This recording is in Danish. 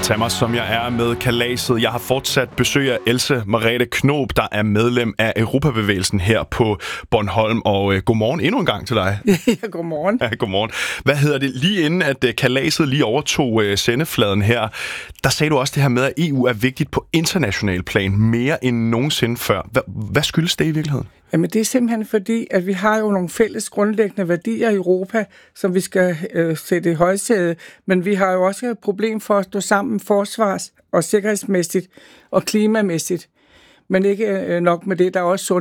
Tag mig, som jeg er med kalaset. Jeg har fortsat besøg af Else Merete Knob, der er medlem af Europabevægelsen her på Bornholm. Og godmorgen endnu en gang til dig. Ja, godmorgen. Ja, godmorgen. Hvad hedder det? Lige inden at kalaset lige overtog sendefladen her, der sagde du også det her med, at EU er vigtigt på international plan mere end nogensinde før. Hvad skyldes det i virkeligheden? Jamen det er simpelthen fordi, at vi har jo nogle fælles grundlæggende værdier i Europa, som vi skal sætte i højsædet, men vi har jo også et problem for at stå sammen forsvars- og sikkerhedsmæssigt og klimamæssigt. Men ikke nok med det, der er også